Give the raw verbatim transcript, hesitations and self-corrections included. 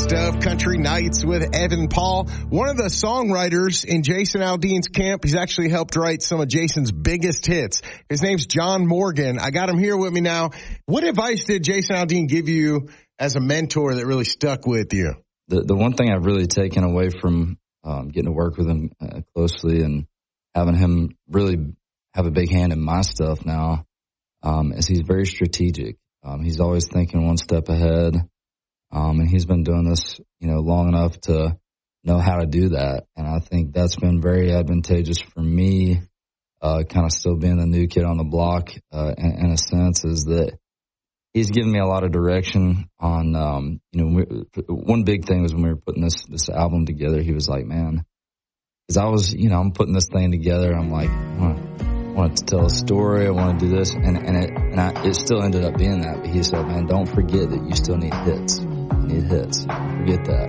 Best of Country Nights with Evan Paul, one of the songwriters in Jason Aldean's camp. He's actually helped write some of Jason's biggest hits. His name's John Morgan. I got him here with me now. What advice did Jason Aldean give you as a mentor that really stuck with you? The the one thing I've really taken away from um, getting to work with him uh, closely and having him really have a big hand in my stuff now um, is he's very strategic. Um, he's always thinking one step ahead. Um, and he's been doing this, you know, long enough to know how to do that. And I think that's been very advantageous for me, uh, kind of still being the new kid on the block, uh, in, in a sense, is that he's given me a lot of direction on, um, you know, we, one big thing was when we were putting this, this album together, he was like, man, cause I was, you know, I'm putting this thing together. I'm like, I want, I want to tell a story. I want to do this. And, and it, and I, it still ended up being that. But he said, man, don't forget that you still need hits. You need hits. Forget that.